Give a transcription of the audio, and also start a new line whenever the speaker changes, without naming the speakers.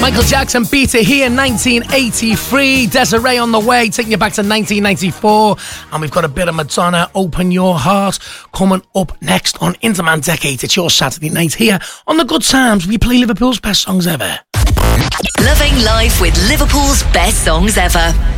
Michael Jackson beat it here in 1983. Desiree on the way, taking you back to 1994. And we've got a bit of Madonna, Open Your Heart, coming up next on Interman Decade. It's your Saturday night here on The Good Times. We play Liverpool's best songs ever.
Loving life with Liverpool's best songs ever.